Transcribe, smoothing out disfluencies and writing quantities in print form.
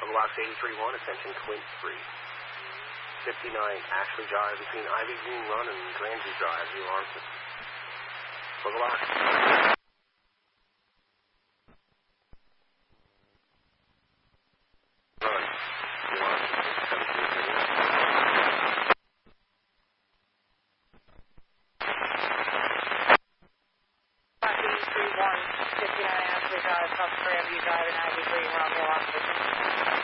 Box 83-1, ascension Quint 3. 59 Ashley Drive between Ivy Green Run and Grandview Drive, the alarm system. Box. Run. The alarm system 73-1, 59 Ashley Drive, South Grandview Drive and Ivy Green Run, the alarm system.